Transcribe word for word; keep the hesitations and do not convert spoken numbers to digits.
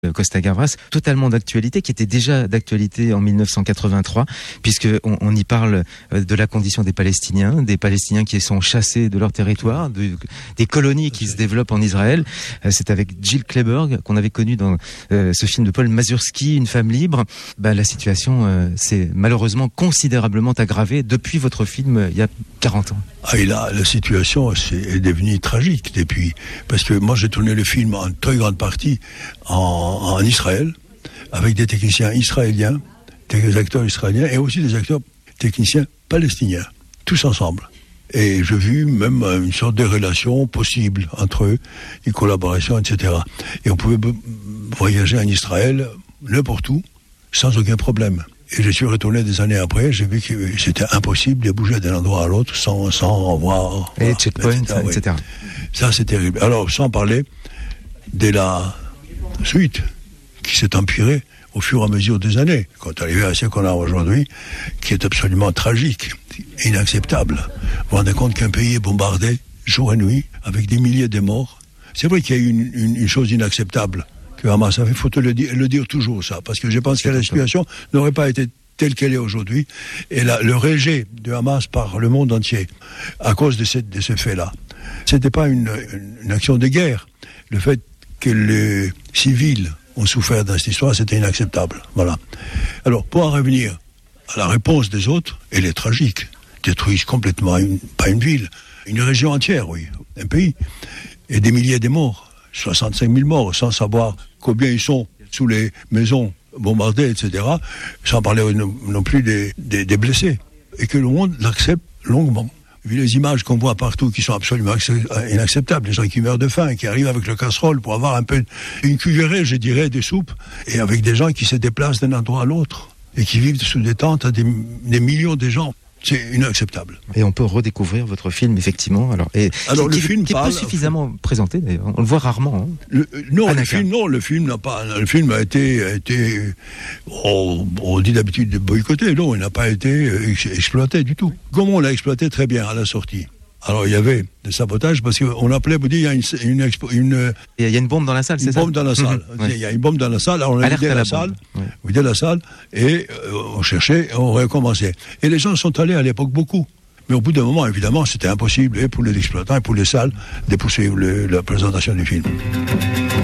Costa Gavras, totalement d'actualité, qui était déjà d'actualité en mille neuf cent quatre-vingt-trois, puisque on, on y parle de la condition des Palestiniens, des Palestiniens qui sont chassés de leur territoire, de, des colonies qui se développent en Israël. C'est avec Jill Clayburgh qu'on avait connu dans euh, ce film de Paul Mazursky, Une femme libre. Ben, la situation euh, s'est malheureusement considérablement aggravée depuis votre film euh, il y a quarante ans. Ah, et là, la situation c'est, est devenue tragique depuis, parce que moi j'ai tourné le film en très grande partie en en Israël, avec des techniciens israéliens, des acteurs israéliens et aussi des acteurs techniciens palestiniens, tous ensemble. Et j'ai vu même une sorte de relation possible entre eux, une collaboration, et cetera. Et on pouvait voyager en Israël, n'importe où, sans aucun problème. Et je suis retourné des années après, j'ai vu que c'était impossible de bouger d'un endroit à l'autre sans, sans voir... Et voilà, checkpoint, et cetera. et cetera. Ça, c'est terrible. Alors, sans parler de la suite qui s'est empirée au fur et à mesure des années, quand arrivé à ce qu'on a aujourd'hui, qui est absolument tragique, inacceptable. Vous vous rendez compte qu'un pays est bombardé jour et nuit, avec des milliers de morts. C'est vrai qu'il y a une, une, une chose inacceptable que Hamas a fait, il faut te le dire, le dire toujours ça, parce que je pense que la situation n'aurait pas été telle qu'elle est aujourd'hui, et la, le rejet de Hamas par le monde entier, à cause de, cette, de ce fait-là. C'était pas une, une, une action de guerre. Le fait que les civils ont souffert dans cette histoire, c'était inacceptable. Voilà. Alors, pour en revenir à la réponse des autres, elle est tragique. Détruisent complètement, une, pas une ville, une région entière, oui, un pays. Et des milliers de morts, soixante-cinq mille morts, sans savoir combien ils sont sous les maisons bombardées, et cetera, sans parler non, non plus des, des, des blessés. Et que le monde l'accepte longuement. Vu les images qu'on voit partout qui sont absolument inacceptables, les gens qui meurent de faim, qui arrivent avec le casserole pour avoir un peu une cuillerée, je dirais, de soupe, et avec des gens qui se déplacent d'un endroit à l'autre et qui vivent sous des tentes à des, des millions de gens. C'est inacceptable. Et on peut redécouvrir votre film, effectivement. Alors, et alors qui, le qui, film qui est parle, pas suffisamment présenté, d'ailleurs. On le voit rarement. Hein. Le, non, Anaka. le film, non, le film n'a pas. Le film a été, a été on, on dit d'habitude de boycotter. Non, il n'a pas été ex- exploité du tout. Comment on l'a exploité très bien à la sortie. Alors il y avait des sabotages parce qu'on appelait, vous dites, il y a une, une, expo, une il y a une bombe dans la salle, c'est une ça? Une bombe dans la salle. Mmh, ouais. Il y a une bombe dans la salle. Alors on a vidé la, la salle, ouais. vidé la salle et euh, on cherchait, et on recommençait. Et les gens sont allés à l'époque beaucoup. Mais au bout d'un moment, évidemment, c'était impossible et pour les exploitants et pour les salles de poursuivre le, la présentation du film.